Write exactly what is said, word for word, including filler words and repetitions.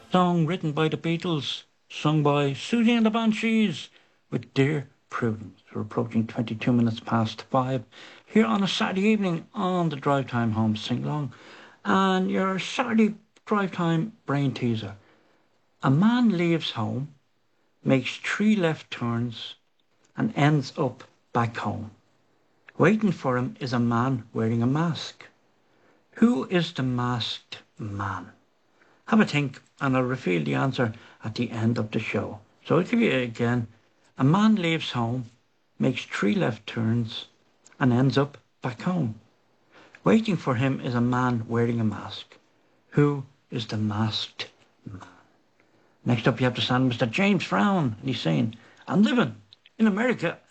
Song written by the Beatles, sung by Susie and the Banshees, with Dear Prudence. We're approaching twenty-two minutes past five here on a Saturday evening on the Drive Time Home Sing Along. And your Saturday Drive Time brain teaser. A man leaves home, makes three left turns, and ends up back home. Waiting for him is a man wearing a mask. Who is the masked man? Have a think, and I'll reveal the answer at the end of the show. So I'll give you it again. A man leaves home, makes three left turns, and ends up back home. Waiting for him is a man wearing a mask. Who is the masked man? Next up, you have to stand Mister James Brown, and he's saying, I'm living in America